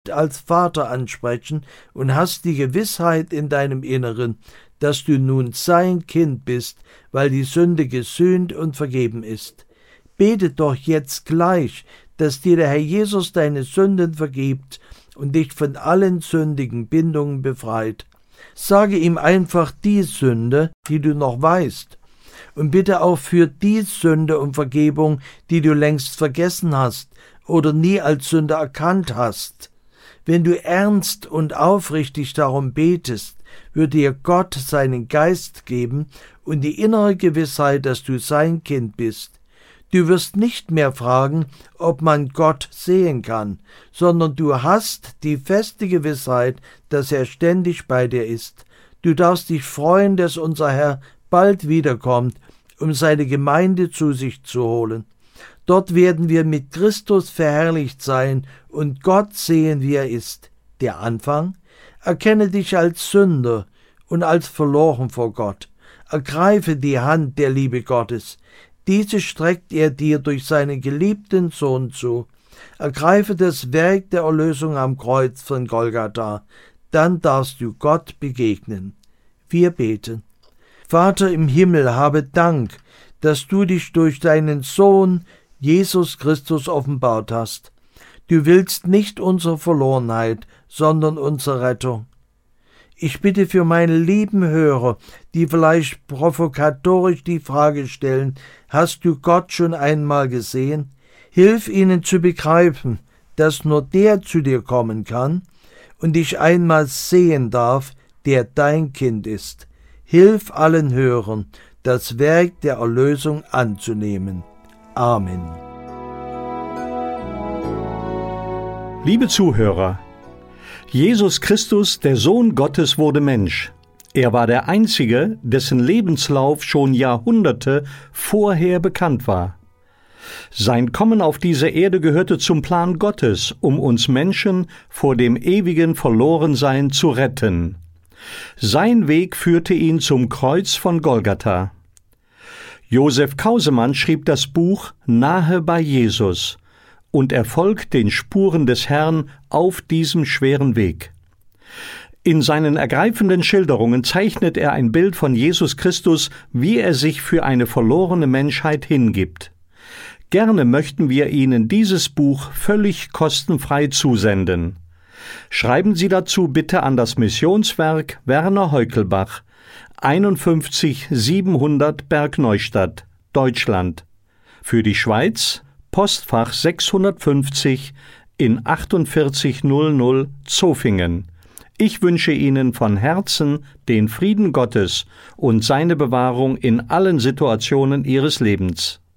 als Vater ansprechen und hast die Gewissheit in deinem Inneren, dass du nun sein Kind bist, weil die Sünde gesühnt und vergeben ist. Bete doch jetzt gleich, dass dir der Herr Jesus deine Sünden vergibt und dich von allen sündigen Bindungen befreit. Sage ihm einfach die Sünde, die du noch weißt, und bitte auch für die Sünde um Vergebung, die du längst vergessen hast oder nie als Sünde erkannt hast. Wenn du ernst und aufrichtig darum betest, wird dir Gott seinen Geist geben und die innere Gewissheit, dass du sein Kind bist. Du wirst nicht mehr fragen, ob man Gott sehen kann, sondern du hast die feste Gewissheit, dass er ständig bei dir ist. Du darfst dich freuen, dass unser Herr bald wiederkommt, um seine Gemeinde zu sich zu holen. Dort werden wir mit Christus verherrlicht sein und Gott sehen, wie er ist. Der Anfang? Erkenne dich als Sünder und als verloren vor Gott. Ergreife die Hand der Liebe Gottes. Diese streckt er dir durch seinen geliebten Sohn zu. Ergreife das Werk der Erlösung am Kreuz von Golgatha. Dann darfst du Gott begegnen. Wir beten. Vater im Himmel, habe Dank, dass du dich durch deinen Sohn Jesus Christus offenbart hast. Du willst nicht unsere Verlorenheit, sondern unsere Rettung. Ich bitte für meine lieben Hörer, die vielleicht provokatorisch die Frage stellen, hast du Gott schon einmal gesehen? Hilf ihnen zu begreifen, dass nur der zu dir kommen kann und dich einmal sehen darf, der dein Kind ist. Hilf allen Hörern, das Werk der Erlösung anzunehmen. Amen. Liebe Zuhörer, Jesus Christus, der Sohn Gottes, wurde Mensch. Er war der Einzige, dessen Lebenslauf schon Jahrhunderte vorher bekannt war. Sein Kommen auf diese Erde gehörte zum Plan Gottes, um uns Menschen vor dem ewigen Verlorensein zu retten. Sein Weg führte ihn zum Kreuz von Golgatha. Josef Kausemann schrieb das Buch Nahe bei Jesus und er folgt den Spuren des Herrn auf diesem schweren Weg. In seinen ergreifenden Schilderungen zeichnet er ein Bild von Jesus Christus, wie er sich für eine verlorene Menschheit hingibt. Gerne möchten wir Ihnen dieses Buch völlig kostenfrei zusenden. Schreiben Sie dazu bitte an das Missionswerk Werner Heukelbach, 51 700 Bergneustadt, Deutschland. Für die Schweiz Postfach 650 in 4800 Zofingen. Ich wünsche Ihnen von Herzen den Frieden Gottes und seine Bewahrung in allen Situationen Ihres Lebens.